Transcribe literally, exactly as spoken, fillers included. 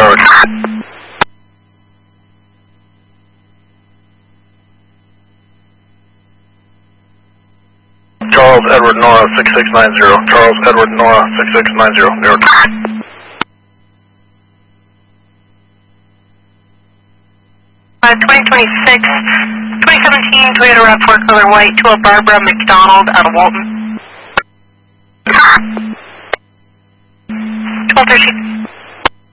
North. Charles Edward Nora six six nine zero. Charles Edward Nora six six nine zero. New York. Uh, twenty twenty-six, twenty seventeen Toyota RAV four color white to a Barbara McDonald out of Walton. twelve thirteen.